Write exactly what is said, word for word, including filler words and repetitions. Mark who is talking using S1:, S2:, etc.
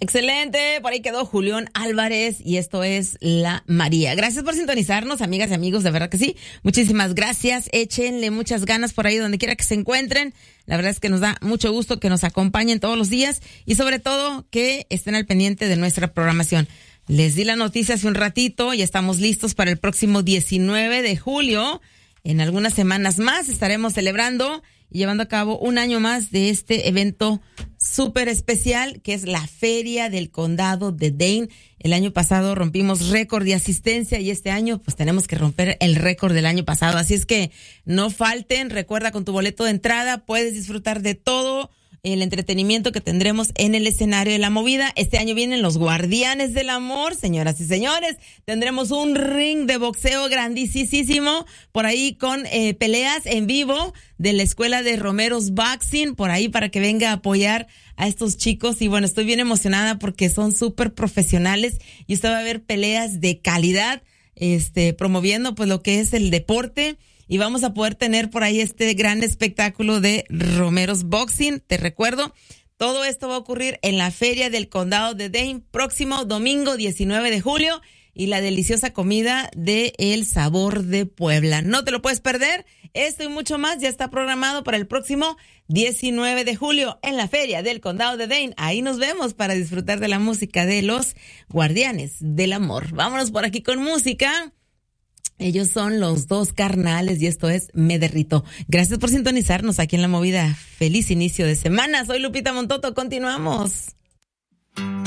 S1: Excelente, por ahí quedó Julián Álvarez y esto es La María. Gracias por sintonizarnos, amigas y amigos, de verdad que sí. Muchísimas gracias, échenle muchas ganas por ahí donde quiera que se encuentren. La verdad es que nos da mucho gusto que nos acompañen todos los días y sobre todo que estén al pendiente de nuestra programación. Les di la noticia hace un ratito y estamos listos para el próximo diecinueve de julio. En algunas semanas más estaremos celebrando y llevando a cabo un año más de este evento súper especial que es la Feria del Condado de Dane. El año pasado rompimos récord de asistencia y este año pues tenemos que romper el récord del año pasado. Así es que no falten, recuerda con tu boleto de entrada puedes disfrutar de todo el entretenimiento que tendremos en el escenario de la movida. Este año vienen los Guardianes del Amor, señoras y señores. Tendremos un ring de boxeo grandísimo por ahí con eh, peleas en vivo de la escuela de Romero's Boxing, por ahí para que venga a apoyar a estos chicos. Y bueno, estoy bien emocionada porque son súper profesionales y usted va a ver peleas de calidad, este, promoviendo pues lo que es el deporte. Y vamos a poder tener por ahí este gran espectáculo de Romero's Boxing. Te recuerdo, todo esto va a ocurrir en la Feria del Condado de Dane, próximo domingo diecinueve de julio. Y la deliciosa comida de El Sabor de Puebla. No te lo puedes perder. Esto y mucho más ya está programado para el próximo diecinueve de julio en la Feria del Condado de Dane. Ahí nos vemos para disfrutar de la música de los Guardianes del Amor. Vámonos por aquí con música. Ellos son los Dos Carnales y esto es Me Derrito. Gracias por sintonizarnos aquí en La Movida. Feliz inicio de semana. Soy Lupita Montoto. Continuamos.